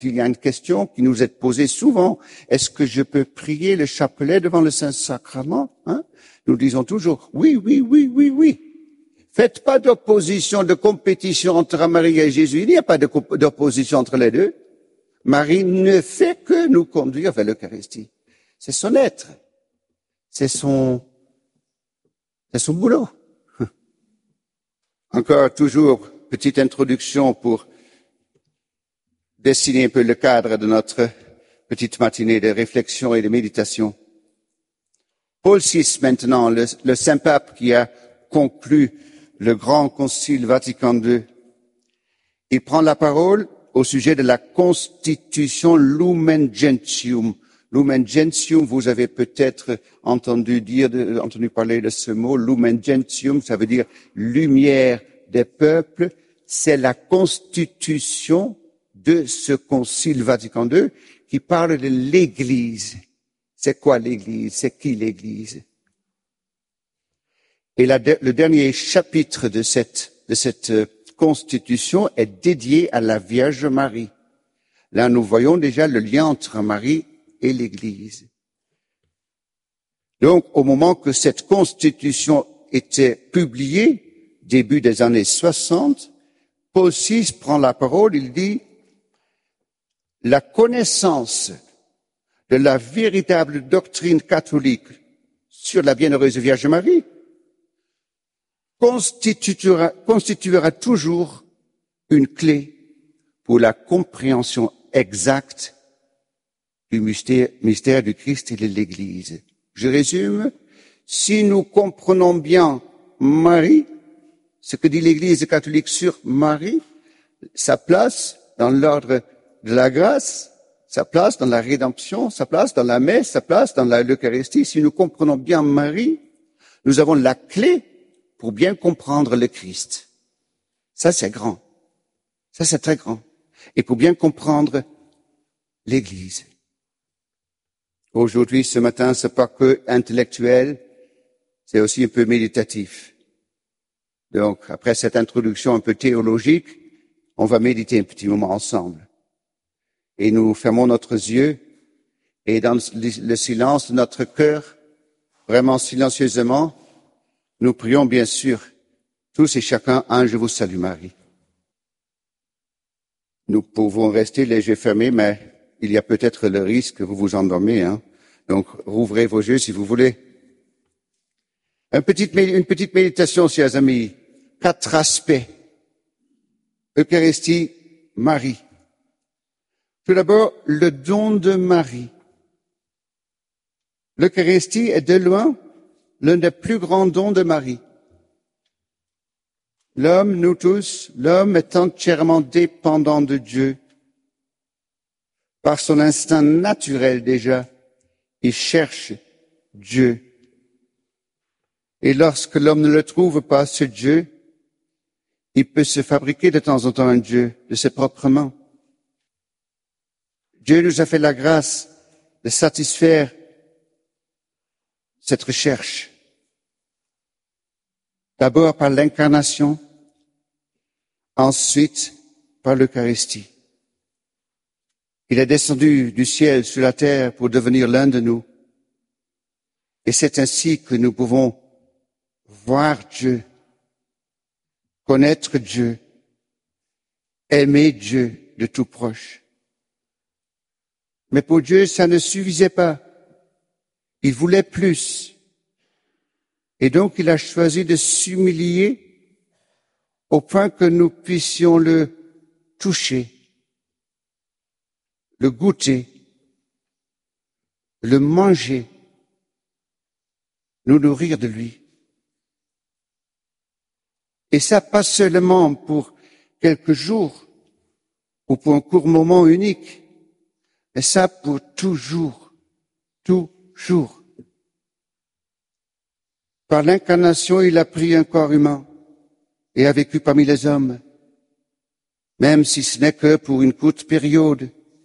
il y a une question qui nous est posée souvent. Est-ce que je peux prier le chapelet devant le Saint-Sacrement? Nous disons toujours oui, oui, oui, oui, oui. Faites pas d'opposition, de compétition entre Marie et Jésus. Il n'y a pas d'opposition entre les deux. Marie ne fait que nous conduire vers l'Eucharistie. C'est son être. C'est son boulot. Encore toujours, petite introduction pour dessiner un peu le cadre de notre petite matinée de réflexion et de méditation. Paul VI maintenant, le Saint-Pape qui a conclu le grand concile Vatican II, il prend la parole au sujet de la constitution Lumen Gentium. Lumen Gentium, vous avez peut-être entendu parler de ce mot. Lumen Gentium, ça veut dire lumière des peuples. C'est la constitution de ce concile Vatican II qui parle de l'Église. C'est quoi l'Église? C'est qui l'Église? Et le dernier chapitre de cette constitution est dédié à la Vierge Marie. Là, nous voyons déjà le lien entre Marie et l'Église. Donc, au moment que cette constitution était publiée, début des années 60, Paul VI prend la parole, il dit « La connaissance de la véritable doctrine catholique sur la Bienheureuse Vierge Marie constituera toujours une clé pour la compréhension exacte du mystère du Christ et de l'Église. » Je résume, si nous comprenons bien Marie, ce que dit l'Église catholique sur Marie, sa place dans l'ordre de la grâce, sa place dans la rédemption, sa place dans la messe, sa place dans l'Eucharistie, si nous comprenons bien Marie, nous avons la clé pour bien comprendre le Christ. Ça, c'est grand. Ça, c'est très grand. Et pour bien comprendre l'Église. Aujourd'hui, ce matin, c'est pas que intellectuel, c'est aussi un peu méditatif. Donc, après cette introduction un peu théologique, on va méditer un petit moment ensemble. Et nous fermons notre yeux et dans le silence de notre cœur, vraiment silencieusement, nous prions bien sûr, tous et chacun, un Je vous salue Marie. Nous pouvons rester les yeux fermés, mais il y a peut-être le risque que vous vous endormez. Donc, rouvrez vos yeux si vous voulez. Une petite méditation, chers amis. 4 aspects. Eucharistie, Marie. Tout d'abord, le don de Marie. L'Eucharistie est de loin l'un des plus grands dons de Marie. L'homme, nous tous, l'homme est entièrement dépendant de Dieu. Par son instinct naturel déjà, il cherche Dieu. Et lorsque l'homme ne le trouve pas, ce Dieu, il peut se fabriquer de temps en temps un Dieu de ses propres mains. Dieu nous a fait la grâce de satisfaire cette recherche. D'abord par l'incarnation, ensuite par l'Eucharistie. Il est descendu du ciel sur la terre pour devenir l'un de nous. Et c'est ainsi que nous pouvons voir Dieu, connaître Dieu, aimer Dieu de tout proche. Mais pour Dieu, ça ne suffisait pas. Il voulait plus. Et donc, il a choisi de s'humilier au point que nous puissions le toucher, le goûter, le manger, nous nourrir de lui. Et ça, pas seulement pour quelques jours ou pour un court moment unique, mais ça pour toujours, toujours. Par l'incarnation, il a pris un corps humain et a vécu parmi les hommes, même si ce n'est que pour une courte période,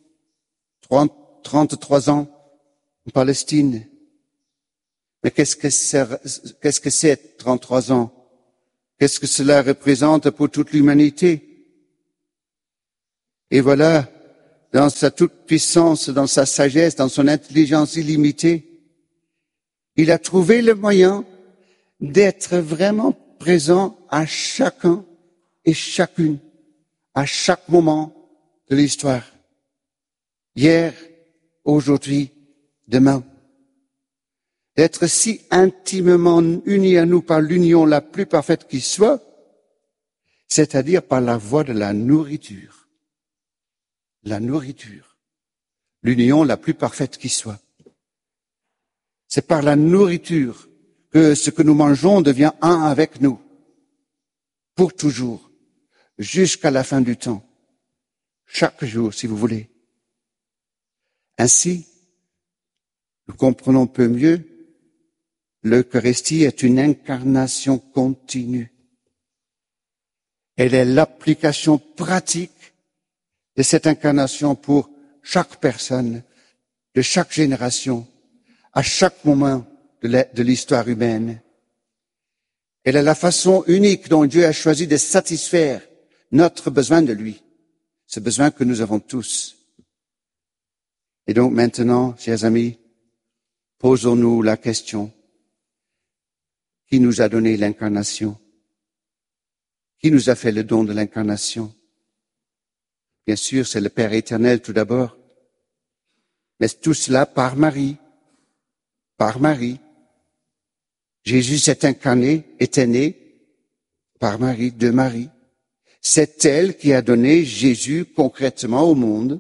33 ans en Palestine. Mais qu'est-ce que c'est 33 ans? Qu'est-ce que cela représente pour toute l'humanité? Et voilà dans sa toute-puissance, dans sa sagesse, dans son intelligence illimitée, il a trouvé le moyen d'être vraiment présent à chacun et chacune, à chaque moment de l'histoire. Hier, aujourd'hui, demain. D'être si intimement unis à nous par l'union la plus parfaite qui soit, c'est-à-dire par la voie de la nourriture. La nourriture. L'union la plus parfaite qui soit. C'est par la nourriture que ce que nous mangeons devient un avec nous. Pour toujours. Jusqu'à la fin du temps. Chaque jour, si vous voulez. Ainsi, nous comprenons peu mieux, l'Eucharistie est une incarnation continue. Elle est l'application pratique de cette incarnation pour chaque personne, de chaque génération, à chaque moment de l'histoire humaine. Elle est la façon unique dont Dieu a choisi de satisfaire notre besoin de lui, ce besoin que nous avons tous. Et donc maintenant, chers amis, posons-nous la question, qui nous a donné l'incarnation? Qui nous a fait le don de l'incarnation? Bien sûr, c'est le Père éternel tout d'abord, mais tout cela par Marie. Par Marie. Jésus s'est incarné, était né par Marie, de Marie. C'est elle qui a donné Jésus concrètement au monde.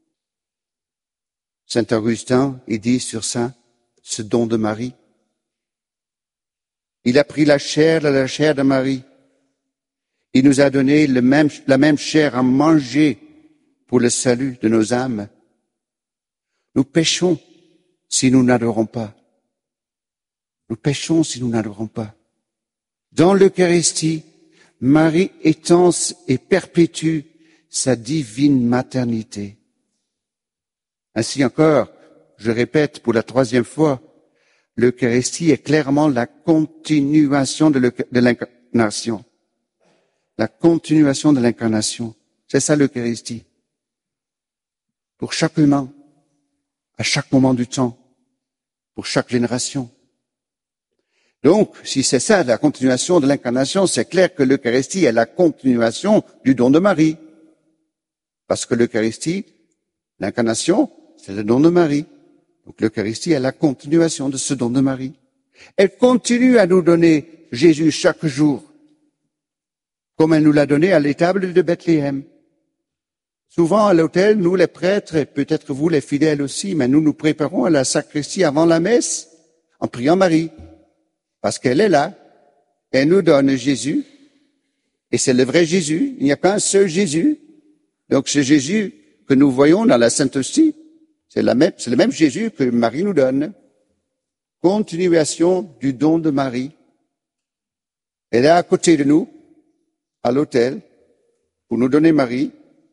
Saint Augustin, il dit sur ça, ce don de Marie. Il a pris la chair de Marie. Il nous a donné la même chair à manger pour le salut de nos âmes. Nous péchons si nous n'adorons pas. Nous péchons si nous n'adorons pas. Dans l'Eucharistie, Marie étance et perpétue sa divine maternité. Ainsi encore, je répète pour la 3e fois, l'Eucharistie est clairement la continuation de l'incarnation. La continuation de l'incarnation. C'est ça l'Eucharistie. Pour chaque humain, à chaque moment du temps, pour chaque génération. Donc, si c'est ça la continuation de l'incarnation, c'est clair que l'Eucharistie est la continuation du don de Marie. Parce que l'Eucharistie, l'incarnation, c'est le don de Marie. Donc l'Eucharistie est la continuation de ce don de Marie. Elle continue à nous donner Jésus chaque jour, comme elle nous l'a donné à l'étable de Bethléem. Souvent à l'autel, nous les prêtres, et peut-être vous les fidèles aussi, mais nous nous préparons à la sacristie avant la messe, en priant Marie, parce qu'elle est là, elle nous donne Jésus, et c'est le vrai Jésus, il n'y a qu'un seul Jésus. Donc ce Jésus que nous voyons dans la Sainte Hostie, c'est le même Jésus que Marie nous donne. Continuation du don de Marie. Elle est à côté de nous, à l'autel, pour nous donner Marie.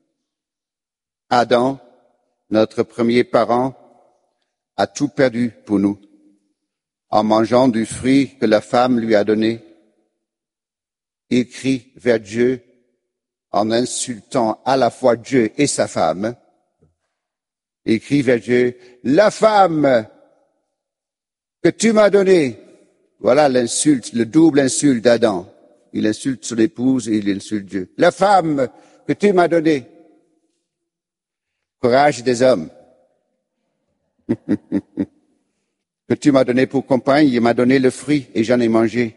Adam, notre premier parent, a tout perdu pour nous, en mangeant du fruit que la femme lui a donné. Il crie vers Dieu en insultant à la fois Dieu et sa femme. Il crie vers Dieu, la femme que tu m'as donnée. Voilà l'insulte, le double insulte d'Adam. Il insulte son épouse et il insulte Dieu. La femme que tu m'as donnée. Courage des hommes. Que tu m'as donné pour compagne, il m'a donné le fruit et j'en ai mangé.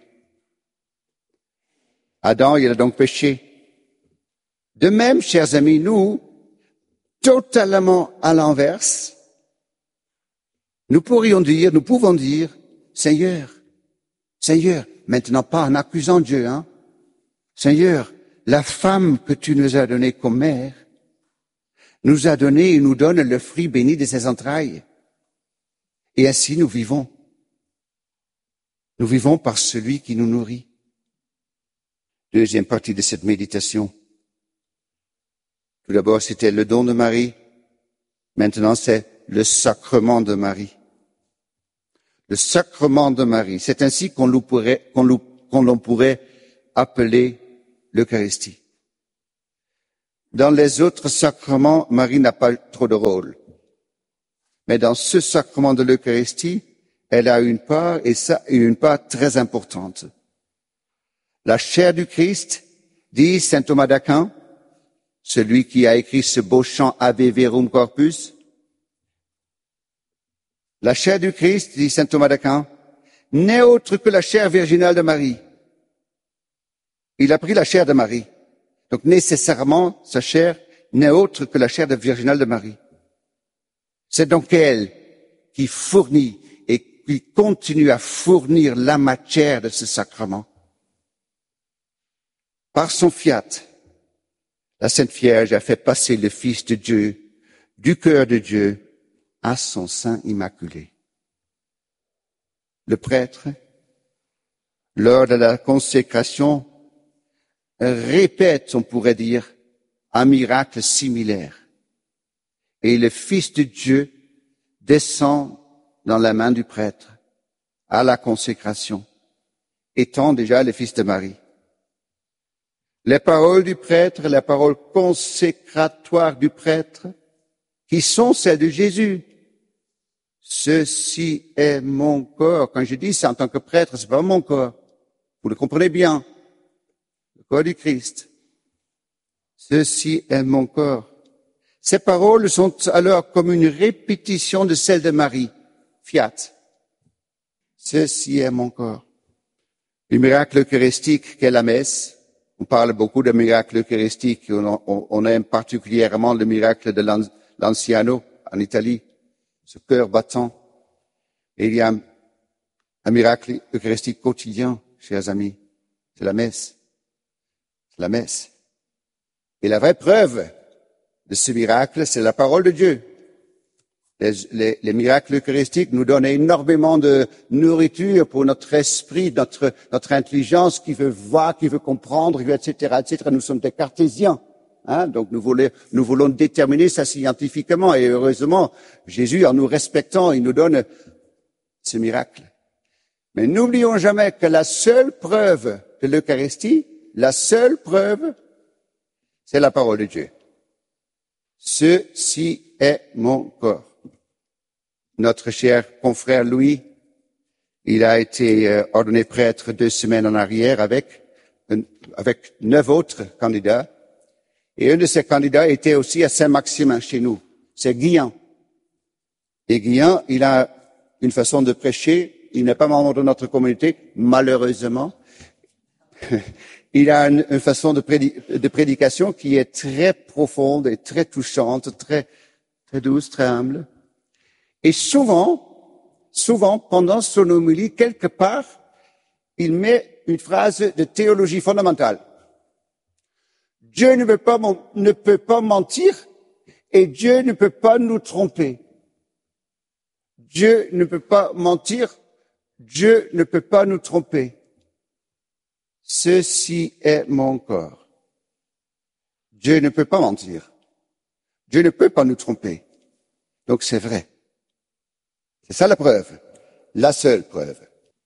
Adam, il a donc péché. De même, chers amis, nous, totalement à l'inverse, nous pouvons dire, Seigneur, maintenant pas en accusant Dieu, Seigneur, la femme que tu nous as donnée comme mère, nous a donné et nous donne le fruit béni de ses entrailles. Et ainsi nous vivons. Nous vivons par celui qui nous nourrit. Deuxième partie de cette méditation. Tout d'abord, c'était le don de Marie. Maintenant, c'est le sacrement de Marie. Le sacrement de Marie. C'est ainsi qu'on l'on pourrait appeler l'Eucharistie. Dans les autres sacrements, Marie n'a pas trop de rôle. Mais dans ce sacrement de l'Eucharistie, elle a une part, et ça, une part très importante. La chair du Christ, dit saint Thomas d'Aquin, celui qui a écrit ce beau chant Ave Verum Corpus, la chair du Christ, dit saint Thomas d'Aquin, n'est autre que la chair virginale de Marie. Il a pris la chair de Marie. Donc nécessairement, sa chair n'est autre que la chair virginale de Marie. C'est donc elle qui fournit et qui continue à fournir la matière de ce sacrement. Par son fiat, la Sainte Vierge a fait passer le Fils de Dieu du cœur de Dieu à son sein immaculé. Le prêtre, lors de la consécration, répète, on pourrait dire, un miracle similaire. Et le Fils de Dieu descend dans la main du prêtre à la consécration, étant déjà le Fils de Marie. Les paroles du prêtre, les paroles consécratoires du prêtre, qui sont celles de Jésus. Ceci est mon corps. Quand je dis ça en tant que prêtre, c'est pas mon corps. Vous le comprenez bien. Le corps du Christ. Ceci est mon corps. Ces paroles sont alors comme une répétition de celles de Marie. Fiat. Ceci est mon corps. Le miracle eucharistique qu'est la messe. On parle beaucoup de miracles eucharistiques. On aime particulièrement le miracle de l'Anciano en Italie. Ce cœur battant. Et il y a un miracle eucharistique quotidien, chers amis. C'est la messe. C'est la messe. Et la vraie preuve de ce miracle, c'est la parole de Dieu. Les miracles eucharistiques nous donnent énormément de nourriture pour notre esprit, notre intelligence qui veut voir, qui veut comprendre, etc., etc. Nous sommes des cartésiens. Donc nous voulons déterminer ça scientifiquement. Et heureusement, Jésus, en nous respectant, il nous donne ce miracle. Mais n'oublions jamais que la seule preuve de l'Eucharistie, la seule preuve, c'est la parole de Dieu. Ceci est mon corps. Notre cher confrère Louis, il a été ordonné prêtre 2 semaines en arrière avec 9 autres candidats. Et un de ces candidats était aussi à Saint-Maximin chez nous. C'est Guillain. Et Guillain, il a une façon de prêcher. Il n'est pas membre de notre communauté, malheureusement. Il a une façon de prédication qui est très profonde et très touchante, très douce, très humble. Et souvent, pendant son homélie, quelque part, il met une phrase de théologie fondamentale. Dieu ne peut pas mentir et Dieu ne peut pas nous tromper. Dieu ne peut pas mentir, Dieu ne peut pas nous tromper. Ceci est mon corps. Dieu ne peut pas mentir. Dieu ne peut pas nous tromper. Donc c'est vrai. C'est ça la preuve. La seule preuve.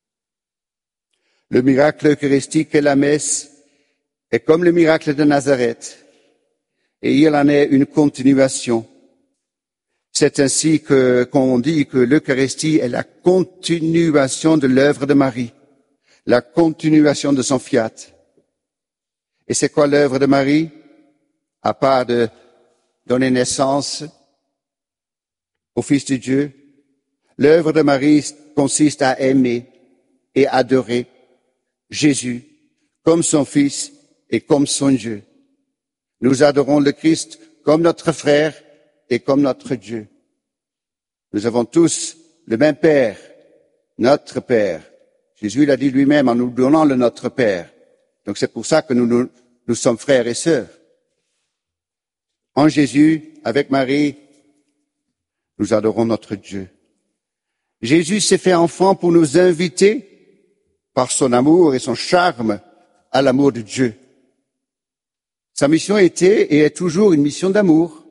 Le miracle eucharistique et la messe est comme le miracle de Nazareth. Et il en est une continuation. C'est ainsi qu'on dit que l'Eucharistie est la continuation de l'œuvre de Marie. La continuation de son fiat. Et c'est quoi l'œuvre de Marie? À part de donner naissance au Fils de Dieu, l'œuvre de Marie consiste à aimer et adorer Jésus comme son Fils et comme son Dieu. Nous adorons le Christ comme notre frère et comme notre Dieu. Nous avons tous le même Père, notre Père. Jésus l'a dit lui-même en nous donnant le Notre Père. Donc c'est pour ça que nous sommes frères et sœurs. En Jésus, avec Marie, nous adorons notre Dieu. Jésus s'est fait enfant pour nous inviter, par son amour et son charme, à l'amour de Dieu. Sa mission était et est toujours une mission d'amour.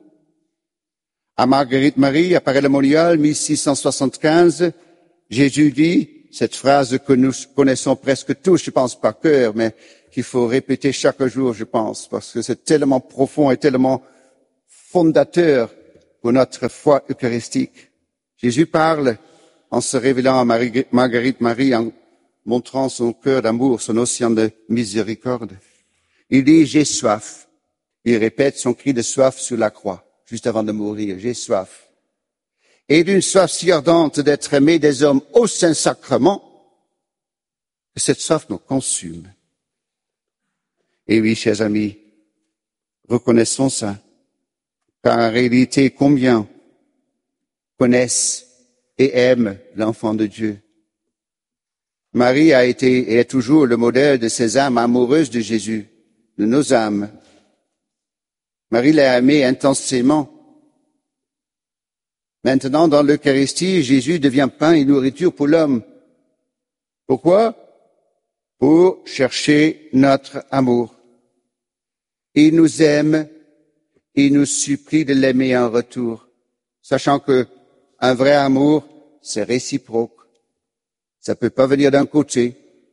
À Marguerite Marie, à Paray-le-Monial, 1675, Jésus dit, cette phrase que nous connaissons presque tous, je pense par cœur, mais qu'il faut répéter chaque jour, je pense, parce que c'est tellement profond et tellement fondateur pour notre foi eucharistique. Jésus parle en se révélant à Marguerite Marie, en montrant son cœur d'amour, son océan de miséricorde. Il dit, j'ai soif. Il répète son cri de soif sur la croix, juste avant de mourir, j'ai soif. Et d'une soif si ardente d'être aimé des hommes au Saint-Sacrement, que cette soif nous consume. Et oui, chers amis, reconnaissons ça, car en réalité, combien connaissent et aiment l'enfant de Dieu? Marie a été et est toujours le modèle de ces âmes amoureuses de Jésus, de nos âmes. Marie l'a aimé intensément. Maintenant, dans l'Eucharistie, Jésus devient pain et nourriture pour l'homme. Pourquoi? Pour chercher notre amour. Il nous aime, il nous supplie de l'aimer en retour, sachant que un vrai amour, c'est réciproque. Ça peut pas venir d'un côté.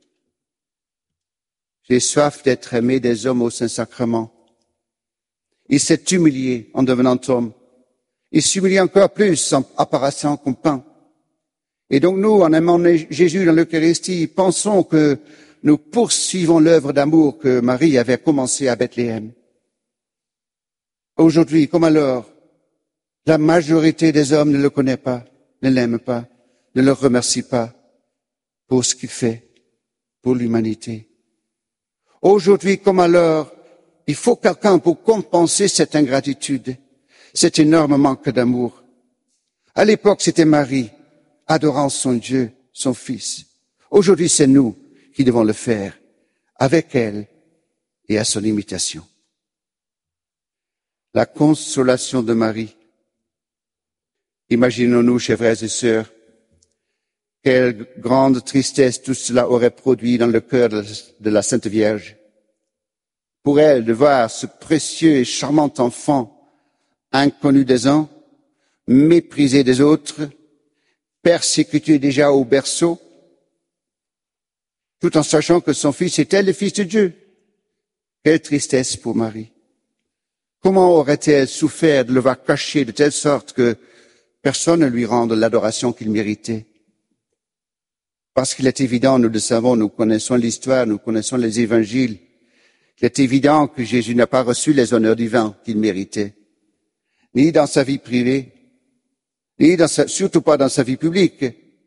J'ai soif d'être aimé des hommes au Saint-Sacrement. Il s'est humilié en devenant homme. Il s'humilie encore plus en apparaissant comme pain. Et donc nous, en aimant Jésus dans l'Eucharistie, pensons que nous poursuivons l'œuvre d'amour que Marie avait commencé à Bethléem. Aujourd'hui, comme alors, la majorité des hommes ne le connaît pas, ne l'aime pas, ne le remercie pas pour ce qu'il fait pour l'humanité. Aujourd'hui, comme alors, il faut quelqu'un pour compenser cette ingratitude, cet énorme manque d'amour. À l'époque, c'était Marie, adorant son Dieu, son Fils. Aujourd'hui, c'est nous qui devons le faire, avec elle et à son imitation. La consolation de Marie. Imaginons-nous, chers frères et sœurs, quelle grande tristesse tout cela aurait produit dans le cœur de la Sainte Vierge. Pour elle, de voir ce précieux et charmant enfant, inconnu des uns, méprisé des autres, persécuté déjà au berceau, tout en sachant que son fils était le Fils de Dieu. Quelle tristesse pour Marie. Comment aurait-elle souffert de le voir caché de telle sorte que personne ne lui rende l'adoration qu'il méritait? Parce qu'il est évident, nous le savons, nous connaissons l'histoire, nous connaissons les évangiles, il est évident que Jésus n'a pas reçu les honneurs divins qu'il méritait, ni dans sa vie privée, surtout pas dans sa vie publique,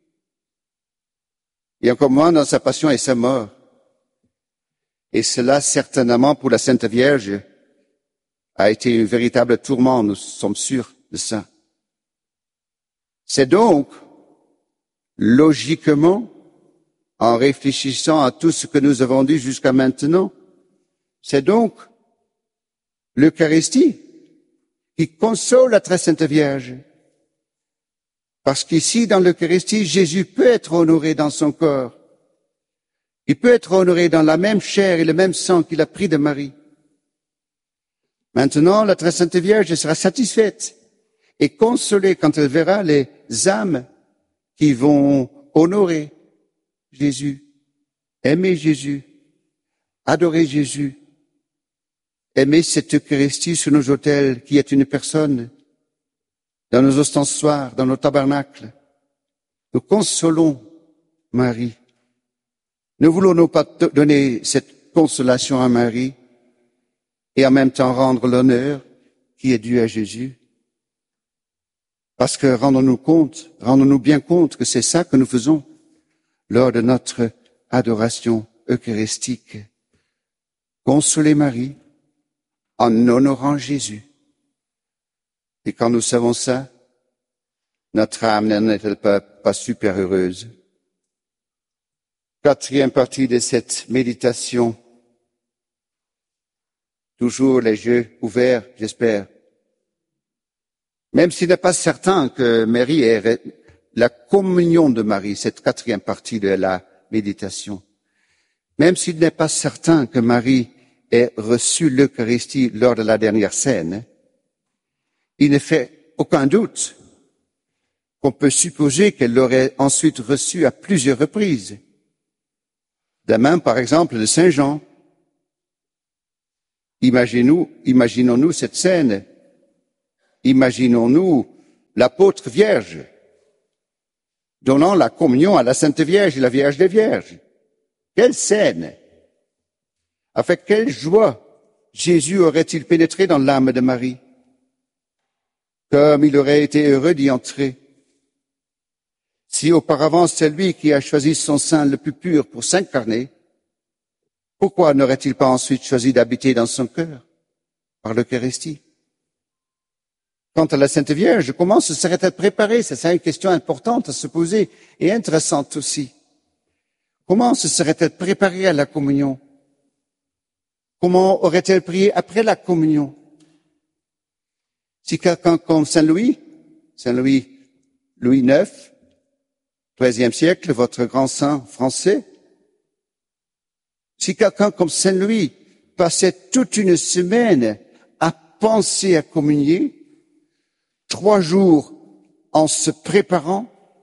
et encore moins dans sa passion et sa mort. Et cela, certainement, pour la Sainte Vierge, a été un véritable tourment, nous sommes sûrs de ça. C'est donc, logiquement, en réfléchissant à tout ce que nous avons dit jusqu'à maintenant, c'est donc l'Eucharistie qui console la très Sainte Vierge. Parce qu'ici, dans l'Eucharistie, Jésus peut être honoré dans son corps. Il peut être honoré dans la même chair et le même sang qu'il a pris de Marie. Maintenant, la très Sainte Vierge sera satisfaite et consolée quand elle verra les âmes qui vont honorer Jésus, aimer Jésus, adorer Jésus, aimer cette Eucharistie sur nos autels qui est une personne, dans nos ostensoirs, dans nos tabernacles. Nous consolons Marie. Ne voulons-nous pas donner cette consolation à Marie et en même temps rendre l'honneur qui est dû à Jésus? Parce que rendons-nous bien compte que c'est ça que nous faisons lors de notre adoration eucharistique. Consoler Marie en honorant Jésus. Et quand nous savons ça, notre âme n'est-elle pas super heureuse? Quatrième partie de cette méditation. Toujours les yeux ouverts, j'espère. Même s'il n'est pas certain que Marie ait la communion de Marie, cette quatrième partie de la méditation. Même s'il n'est pas certain que Marie ait reçu l'Eucharistie lors de la dernière scène, il ne fait aucun doute qu'on peut supposer qu'elle l'aurait ensuite reçu à plusieurs reprises. De même, par exemple, de Saint Jean. Imaginons-nous cette scène. Imaginons-nous l'apôtre Vierge donnant la communion à la Sainte Vierge et la Vierge des Vierges. Quelle scène! Avec quelle joie Jésus aurait-il pénétré dans l'âme de Marie? Comme il aurait été heureux d'y entrer. Si auparavant c'est lui qui a choisi son sein le plus pur pour s'incarner, pourquoi n'aurait-il pas ensuite choisi d'habiter dans son cœur par l'Eucharistie? Quant à la Sainte Vierge, comment se serait-elle préparée? C'est une question importante à se poser et intéressante aussi. Comment se serait-elle préparée à la communion? Comment aurait-elle prié après la communion? Si quelqu'un comme Louis IX, XIIIe siècle, votre grand saint français, si quelqu'un comme Saint Louis passait toute une semaine à penser à communier, 3 jours en se préparant,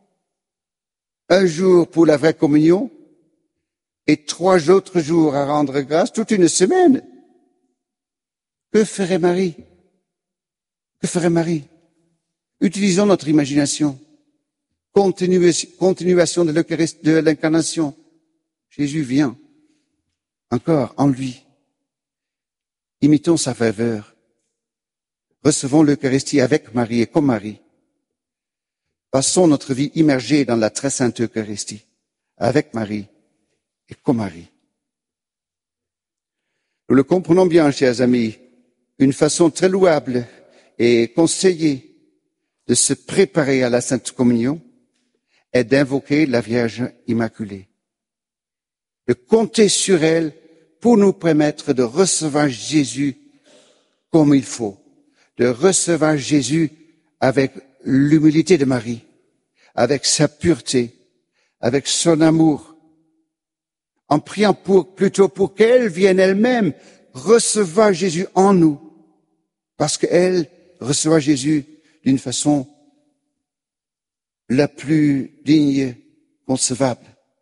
1 jour pour la vraie communion et 3 autres jours à rendre grâce, toute une semaine, que ferait Marie? Que ferait Marie? Utilisons notre imagination. Continuation de l'Eucharistie, de l'incarnation. Jésus vient encore en lui. Imitons sa faveur. Recevons l'Eucharistie avec Marie et comme Marie. Passons notre vie immergée dans la très sainte Eucharistie, avec Marie et comme Marie. Nous le comprenons bien, chers amis, une façon très louable et conseillée de se préparer à la Sainte Communion est d'invoquer la Vierge Immaculée, de compter sur elle pour nous permettre de recevoir Jésus comme il faut, de recevoir Jésus avec l'humilité de Marie, avec sa pureté, avec son amour, en priant plutôt pour qu'elle vienne elle-même recevoir Jésus en nous, parce qu'elle recevra Jésus d'une façon la plus digne concevable.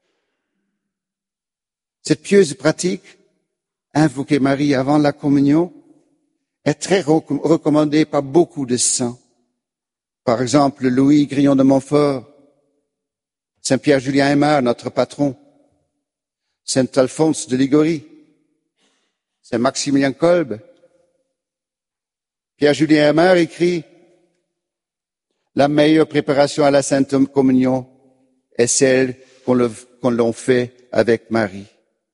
Cette pieuse pratique, invoquer Marie avant la communion, est très recommandée par beaucoup de saints. Par exemple, Louis Grillon de Montfort, Saint Pierre Julien Aymar, notre patron, Saint Alphonse de Liguori, Saint Maximilien Kolbe. Pierre Julien Aymar écrit: la meilleure préparation à la Sainte Communion est celle qu'on l'on fait avec Marie.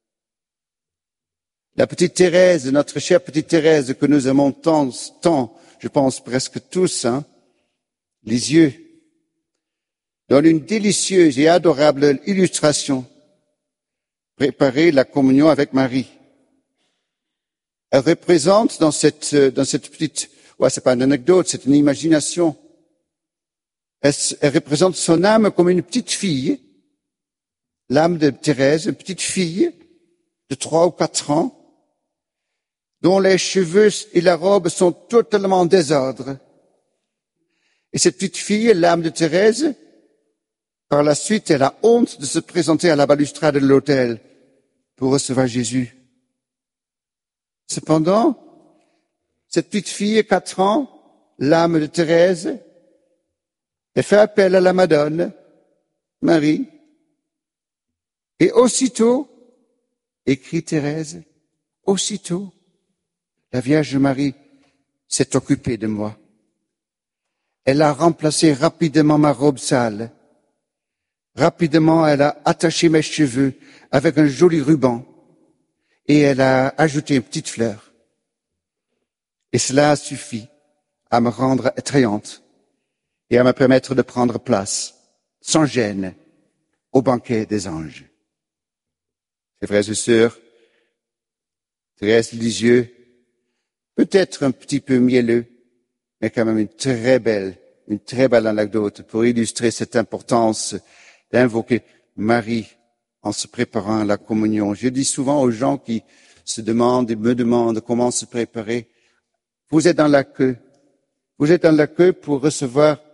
La petite Thérèse, notre chère petite Thérèse que nous aimons tant, je pense presque tous, Lisieux, donne une délicieuse et adorable illustration. Préparer la communion avec Marie. Elle représente dans cette petite, c'est pas une anecdote, c'est une imagination. Elle représente son âme comme une petite fille, l'âme de Thérèse, une petite fille de 3 ou 4 ans, dont les cheveux et la robe sont totalement en désordre. Et cette petite fille, l'âme de Thérèse, par la suite, elle a honte de se présenter à la balustrade de l'autel pour recevoir Jésus. Cependant, cette petite fille, 4 ans, l'âme de Thérèse, elle fait appel à la Madone, Marie, et aussitôt, écrit Thérèse, aussitôt, la Vierge Marie s'est occupée de moi. Elle a remplacé rapidement ma robe sale. Rapidement, elle a attaché mes cheveux avec un joli ruban et elle a ajouté une petite fleur. Et cela a suffi à me rendre attrayante et à me permettre de prendre place, sans gêne, au banquet des anges. Mes frères et sœurs, Thérèse Lisieux, peut-être un petit peu mielleux, mais quand même une très belle anecdote pour illustrer cette importance d'invoquer Marie en se préparant à la communion. Je dis souvent aux gens qui se demandent et me demandent comment se préparer, vous êtes dans la queue. Vous êtes dans la queue pour recevoir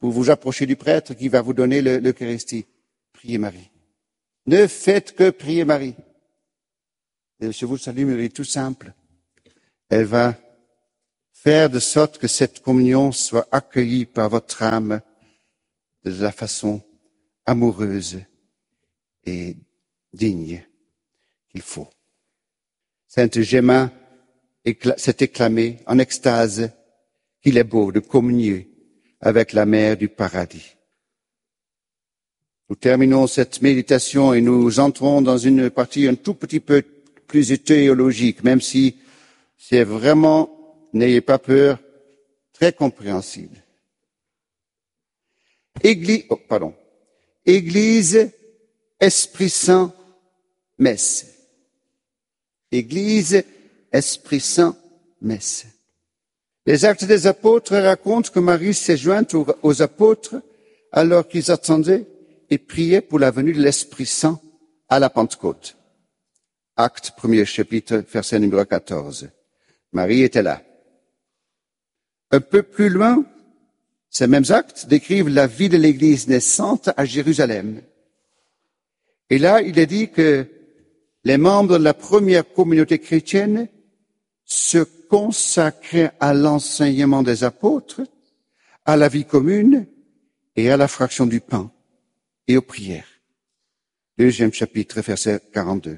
pour vous approcher du prêtre qui va vous donner l'Eucharistie. Priez Marie. Ne faites que prier Marie. Et je vous salue, Marie, tout simple. Elle va faire de sorte que cette communion soit accueillie par votre âme de la façon amoureuse et digne qu'il faut. Sainte Gemma s'est exclamée en extase qu'il est beau de communier avec la mère du paradis. Nous terminons cette méditation et nous entrons dans une partie un tout petit peu plus théologique, même si c'est vraiment, n'ayez pas peur, très compréhensible. Église, Esprit Saint, messe. Église, Esprit Saint, messe. Les Actes des Apôtres racontent que Marie s'est jointe aux apôtres alors qu'ils attendaient et priaient pour la venue de l'Esprit Saint à la Pentecôte. Actes, 1er chapitre, verset numéro 14. Marie était là. Un peu plus loin, ces mêmes actes décrivent la vie de l'Église naissante à Jérusalem. Et là, il est dit que les membres de la première communauté chrétienne se consacraient à l'enseignement des apôtres, à la vie commune et à la fraction du pain et aux prières. Deuxième chapitre, verset 42.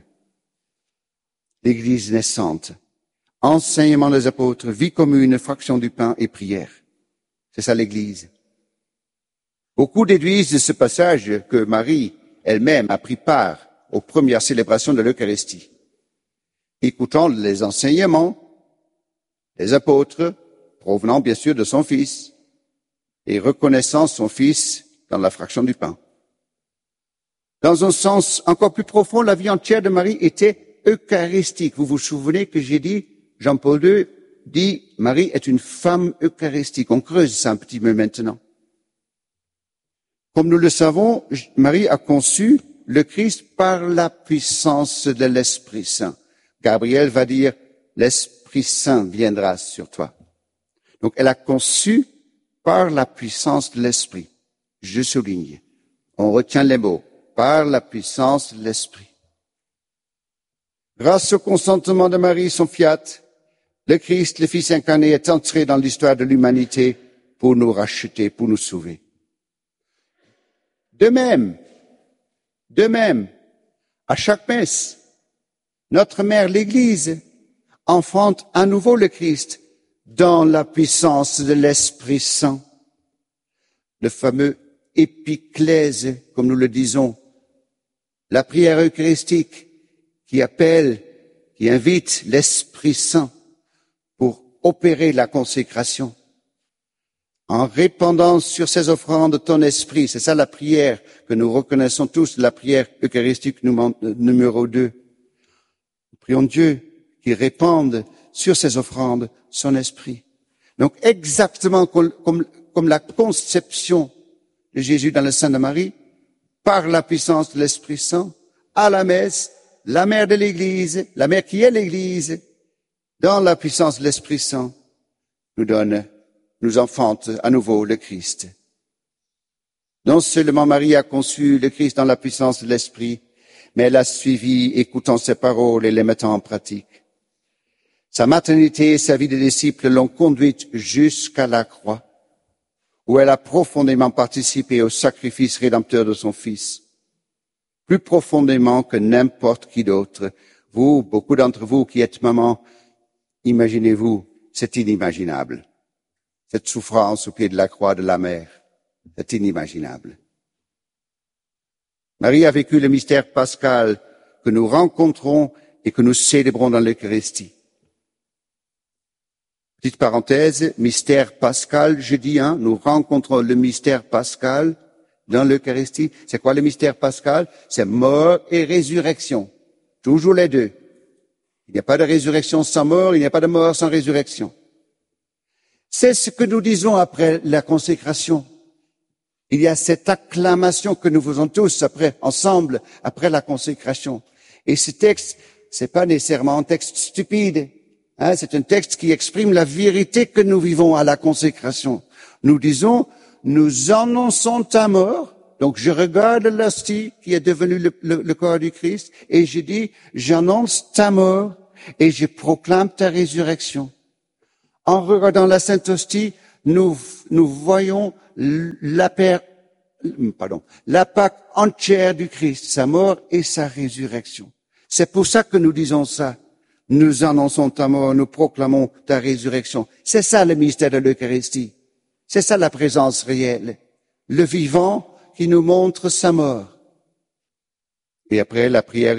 L'Église naissante, enseignement des apôtres, vie commune, fraction du pain et prière. C'est ça l'Église. Beaucoup déduisent de ce passage que Marie elle-même a pris part aux premières célébrations de l'Eucharistie, écoutant les enseignements des apôtres, provenant bien sûr de son Fils, et reconnaissant son Fils dans la fraction du pain. Dans un sens encore plus profond, la vie entière de Marie était eucharistique. Vous vous souvenez que j'ai dit, Jean-Paul II dit, Marie est une femme eucharistique. On creuse ça un petit peu maintenant. Comme nous le savons, Marie a conçu le Christ par la puissance de l'Esprit Saint. Gabriel va dire, l'Esprit Saint viendra sur toi. Donc, elle a conçu par la puissance de l'Esprit. Je souligne. On retient les mots. Par la puissance de l'Esprit. Grâce au consentement de Marie, son fiat, le Christ, le Fils incarné, est entré dans l'histoire de l'humanité pour nous racheter, pour nous sauver. De même, à chaque messe, notre mère, l'Église, enfante à nouveau le Christ dans la puissance de l'Esprit Saint. Le fameux épiclèse, comme nous le disons, la prière eucharistique qui appelle, qui invite l'Esprit Saint pour opérer la consécration. En répandant sur ces offrandes ton esprit, c'est ça la prière que nous reconnaissons tous, la prière eucharistique numéro 2. Nous prions Dieu qui répande sur ces offrandes son esprit. Donc exactement comme la conception de Jésus dans le sein de Marie, par la puissance de l'Esprit Saint, à la messe, la mère de l'Église, la mère qui est l'Église, dans la puissance de l'Esprit Saint, nous enfante à nouveau le Christ. Non seulement Marie a conçu le Christ dans la puissance de l'Esprit, mais elle a suivi, écoutant ses paroles et les mettant en pratique. Sa maternité et sa vie de disciple l'ont conduite jusqu'à la croix, où elle a profondément participé au sacrifice rédempteur de son Fils, plus profondément que n'importe qui d'autre. Vous, beaucoup d'entre vous qui êtes maman, imaginez-vous, c'est inimaginable. Cette souffrance au pied de la croix de la mère, c'est inimaginable. Marie a vécu le mystère pascal que nous rencontrons et que nous célébrons dans l'Eucharistie. Petite parenthèse, mystère pascal, je dis, nous rencontrons le mystère pascal dans l'Eucharistie. C'est quoi le mystère pascal? C'est mort et résurrection. Toujours les deux. Il n'y a pas de résurrection sans mort, il n'y a pas de mort sans résurrection. C'est ce que nous disons après la consécration. Il y a cette acclamation que nous faisons tous ensemble, après la consécration. Et ce texte, c'est pas nécessairement un texte stupide. C'est un texte qui exprime la vérité que nous vivons à la consécration. Nous disons, nous annonçons ta mort. Donc je regarde l'hostie qui est devenue le corps du Christ et je dis, j'annonce ta mort et je proclame ta résurrection. En regardant la Sainte Hostie, nous voyons la Pâque entière du Christ, sa mort et sa résurrection. C'est pour ça que nous disons ça. Nous annonçons ta mort, nous proclamons ta résurrection. C'est ça le mystère de l'Eucharistie. C'est ça la présence réelle. Le vivant qui nous montre sa mort. Et après, la prière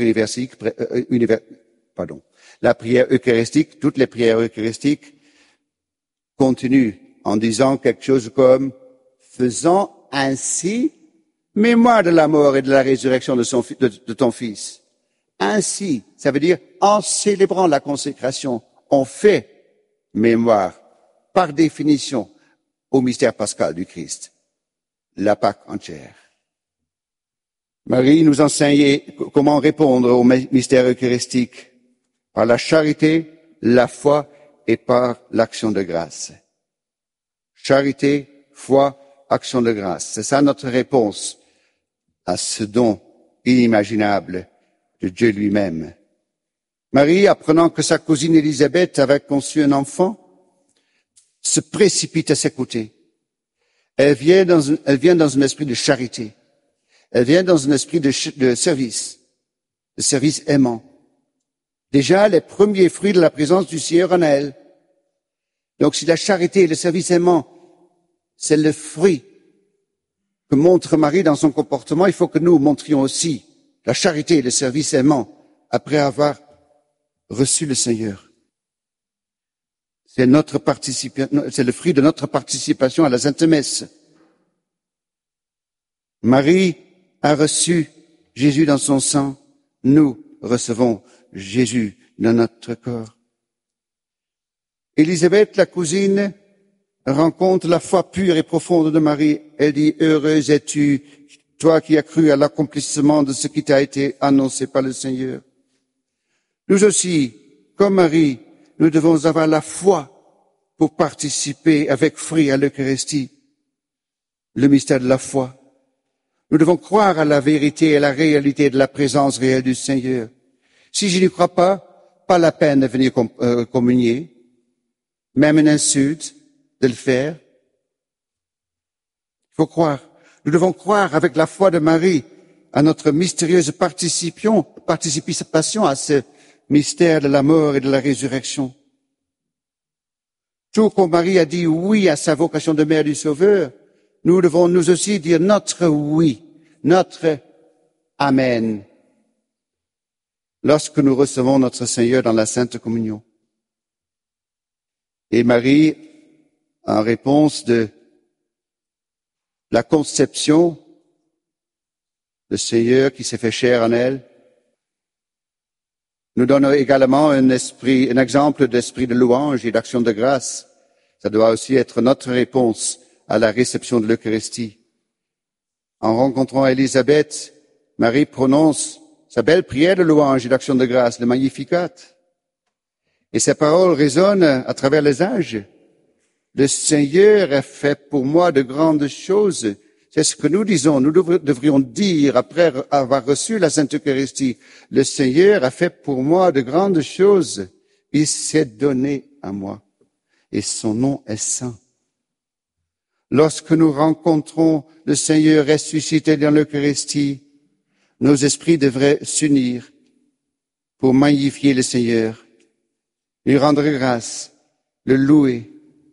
la prière eucharistique, toutes les prières eucharistiques continuent en disant quelque chose comme « faisant ainsi mémoire de la mort et de la résurrection de ton Fils ». Ainsi, ça veut dire en célébrant la consécration, on fait mémoire, par définition, au mystère pascal du Christ, la Pâque entière. Marie nous enseignait comment répondre au mystère eucharistique par la charité, la foi et par l'action de grâce. Charité, foi, action de grâce. C'est ça notre réponse à ce don inimaginable de Dieu lui-même. Marie, apprenant que sa cousine Élisabeth avait conçu un enfant, se précipite à ses côtés. Elle vient dans un esprit de charité. Elle vient dans un esprit de service aimant. Déjà, les premiers fruits de la présence du Seigneur en elle. Donc, si la charité et le service aimant, c'est le fruit que montre Marie dans son comportement, il faut que nous montrions aussi la charité et le service aimant après avoir reçu le Seigneur. C'est le fruit de notre participation à la Sainte Messe. Marie a reçu Jésus dans son sang. Nous recevons Jésus dans notre corps. Élisabeth, la cousine, rencontre la foi pure et profonde de Marie. Elle dit, heureuse es-tu, toi qui as cru à l'accomplissement de ce qui t'a été annoncé par le Seigneur. Nous aussi, comme Marie, nous devons avoir la foi pour participer avec fruit à l'Eucharistie, le mystère de la foi. Nous devons croire à la vérité et à la réalité de la présence réelle du Seigneur. Si je n'y crois pas la peine de venir communier, même une insulte de le faire. Il faut croire. Nous devons croire avec la foi de Marie à notre mystérieuse participation à ce mystère de la mort et de la résurrection. Tout comme Marie a dit oui à sa vocation de mère du Sauveur, nous devons nous aussi dire notre oui, notre Amen, lorsque nous recevons notre Seigneur dans la Sainte Communion. Et Marie, en réponse de la conception, le Seigneur qui s'est fait chair en elle, nous donne également un exemple d'esprit de louange et d'action de grâce. Ça doit aussi être notre réponse à la réception de l'Eucharistie. En rencontrant Élisabeth, Marie prononce sa belle prière de louange et d'action de grâce, le Magnificat. Et ces paroles résonnent à travers les âges. Le Seigneur a fait pour moi de grandes choses. C'est ce que nous disons. Nous devrions dire, après avoir reçu la Sainte Eucharistie, le Seigneur a fait pour moi de grandes choses. Il s'est donné à moi. Et son nom est saint. Lorsque nous rencontrons le Seigneur ressuscité dans l'Eucharistie, nos esprits devraient s'unir pour magnifier le Seigneur, lui rendre grâce, le louer.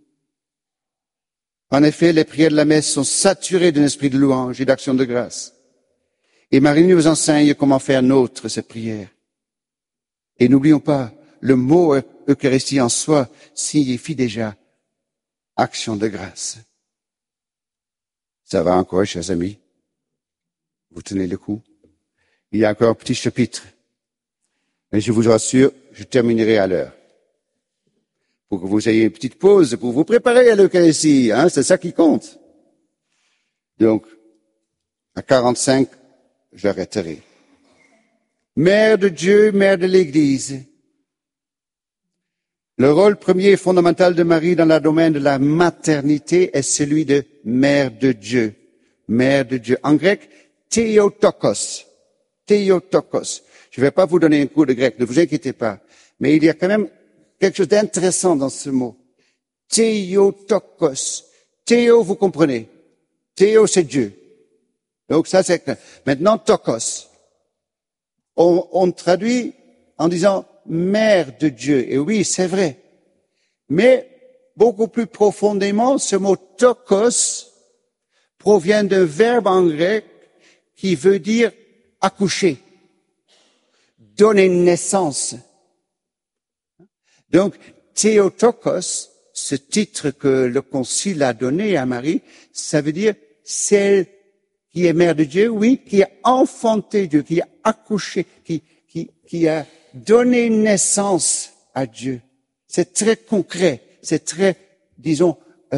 En effet, les prières de la messe sont saturées d'un esprit de louange et d'action de grâce. Et Marie nous enseigne comment faire nôtre ces prières. Et n'oublions pas, le mot Eucharistie en soi signifie déjà action de grâce. Ça va encore, chers amis? Vous tenez le coup? Il y a encore un petit chapitre. Mais je vous rassure, je terminerai à l'heure. Pour que vous ayez une petite pause, pour vous préparer à l'Eucharistie, c'est ça qui compte. Donc, à 45, j'arrêterai. Mère de Dieu, Mère de l'Église, Le rôle premier et fondamental de Marie dans le domaine de la maternité est celui de mère de Dieu. Mère de Dieu. En grec, Theotokos. Theotokos. Je ne vais pas vous donner un cours de grec, ne vous inquiétez pas. Mais il y a quand même quelque chose d'intéressant dans ce mot. Theotokos. Théo, vous comprenez. Théo, c'est Dieu. Donc ça, c'est clair. Maintenant, tokos. On traduit en disant mère de Dieu. Et oui, c'est vrai. Mais beaucoup plus profondément, ce mot tokos provient d'un verbe en grec qui veut dire accoucher, donner naissance. Donc, Theotokos, ce titre que le concile a donné à Marie, ça veut dire celle qui est mère de Dieu, oui, qui a enfanté Dieu, qui a accouché, qui a donné naissance à Dieu. C'est très concret, c'est très, disons,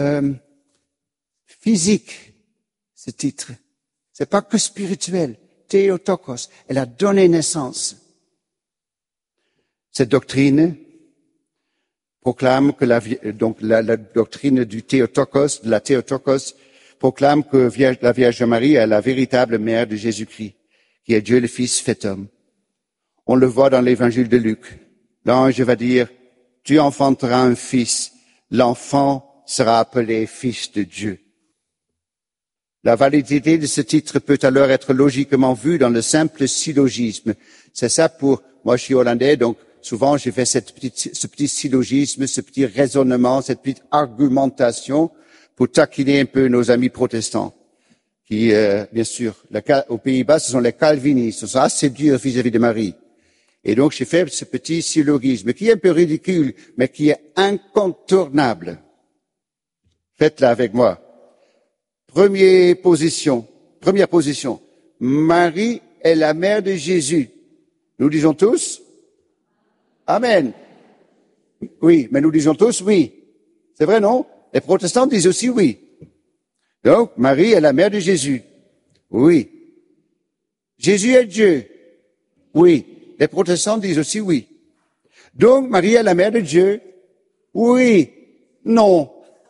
physique, ce titre. C'est pas que spirituel. Theotokos, elle a donné naissance. Cette doctrine proclame que la doctrine du Theotokos, de la Theotokos, proclame que la Vierge Marie est la véritable mère de Jésus-Christ, qui est Dieu le Fils fait homme. On le voit dans l'évangile de Luc. L'ange va dire, tu enfanteras un fils, l'enfant sera appelé fils de Dieu. La validité de ce titre peut alors être logiquement vue dans le simple syllogisme. C'est ça moi je suis hollandais, donc souvent je fais ce petit syllogisme, ce petit raisonnement, cette petite argumentation pour taquiner un peu nos amis protestants, qui, bien sûr, aux Pays-Bas, ce sont les calvinistes, ce sont assez durs vis-à-vis de Marie. Et donc j'ai fait ce petit syllogisme qui est un peu ridicule, mais qui est incontournable. Faites-la avec moi. Première position. Marie est la mère de Jésus. Nous disons tous Amen. Oui, mais nous disons tous oui. C'est vrai, non? Les protestants disent aussi oui. Donc, Marie est la mère de Jésus. Oui. Jésus est Dieu. Oui. Les protestants disent aussi oui. Donc, Marie est la mère de Dieu. Oui. Non.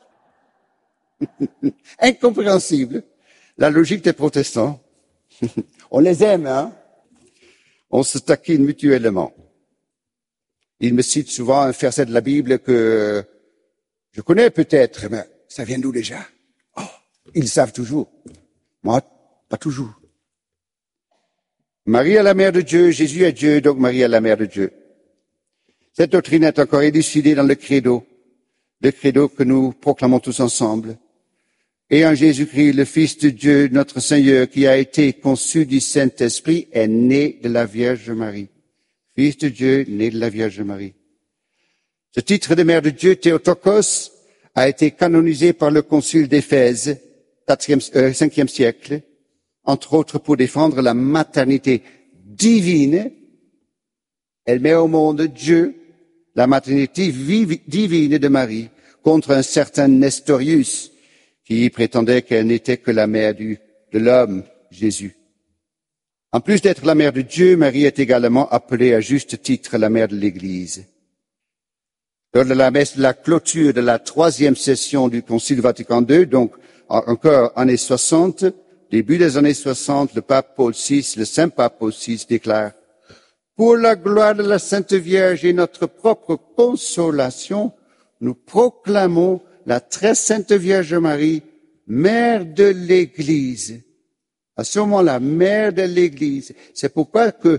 Incompréhensible. La logique des protestants. On les aime, hein? On se taquine mutuellement. Ils me citent souvent un verset de la Bible que je connais peut-être, mais ça vient d'où déjà? Oh, ils savent toujours. Moi, pas toujours. Marie est la mère de Dieu, Jésus est Dieu, donc Marie est la mère de Dieu. Cette doctrine est encore élucidée dans le credo que nous proclamons tous ensemble. Et en Jésus-Christ, le Fils de Dieu, notre Seigneur, qui a été conçu du Saint-Esprit, est né de la Vierge Marie. Fils de Dieu, né de la Vierge Marie. Ce titre de mère de Dieu, Théotokos, a été canonisé par le Concile d'Éphèse, 5e siècle, entre autres pour défendre la maternité divine. Elle met au monde Dieu, la maternité divine de Marie, contre un certain Nestorius, qui prétendait qu'elle n'était que la mère de l'homme, Jésus. En plus d'être la mère de Dieu, Marie est également appelée à juste titre la mère de l'Église. Lors de la messe de la clôture de la 3e session du Concile Vatican II, donc encore années 60, début des années 60, le pape Paul VI, le saint pape Paul VI déclare: pour la gloire de la Sainte Vierge et notre propre consolation, nous proclamons la très sainte Vierge Marie, mère de l'Église. À ce moment-là, mère de l'Église. C'est pourquoi que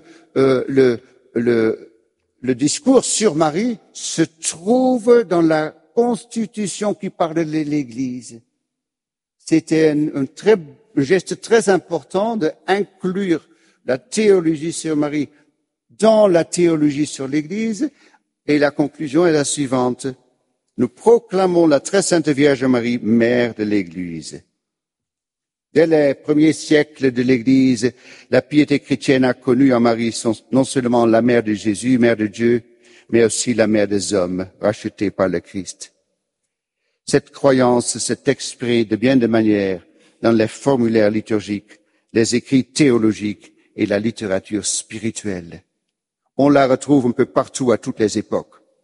le discours sur Marie se trouve dans la Constitution qui parle de l'Église. C'était un geste très important d'inclure la théologie sur Marie dans la théologie sur l'Église, et la conclusion est la suivante. Nous proclamons la très sainte Vierge Marie, mère de l'Église. Dès les premiers siècles de l'Église, la piété chrétienne a connu en Marie non seulement la mère de Jésus, mère de Dieu, mais aussi la mère des hommes, rachetée par le Christ. Cette croyance s'est exprimée de bien des manières dans les formulaires liturgiques, les écrits théologiques et la littérature spirituelle. On la retrouve un peu partout à toutes les époques.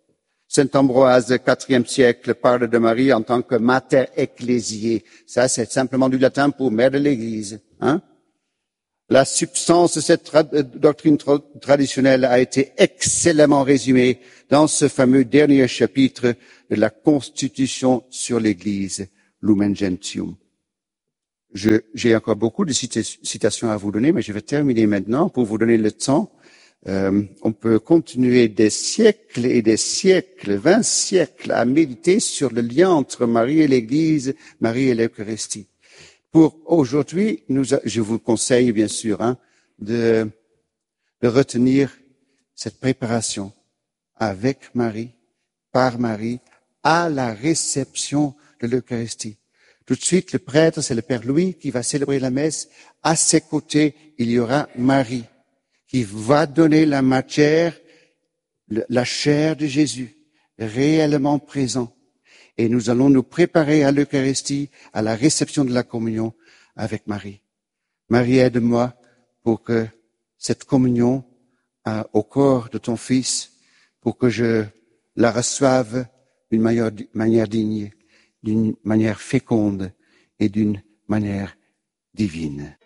Saint Ambroise, IVe siècle, parle de Marie en tant que mater ecclésiae. Ça, c'est simplement du latin pour mère de l'Église. Hein? La substance de cette doctrine traditionnelle a été excellemment résumée dans ce fameux dernier chapitre de la Constitution sur l'Église, Lumen Gentium. J'ai encore beaucoup de citations à vous donner, mais je vais terminer maintenant pour vous donner le temps. On peut continuer des siècles et des siècles, 20 siècles, à méditer sur le lien entre Marie et l'Église, Marie et l'Eucharistie. Pour aujourd'hui, je vous conseille bien sûr de retenir cette préparation avec Marie, par Marie, à la réception de l'Eucharistie. Tout de suite, le prêtre, c'est le Père Louis qui va célébrer la messe. À ses côtés, il y aura Marie, qui va donner la matière, la chair de Jésus, réellement présent. Et nous allons nous préparer à l'Eucharistie, à la réception de la communion avec Marie. Marie, aide-moi pour que cette communion au corps de ton Fils, pour que je la reçoive d'une manière digne, d'une manière féconde et d'une manière divine.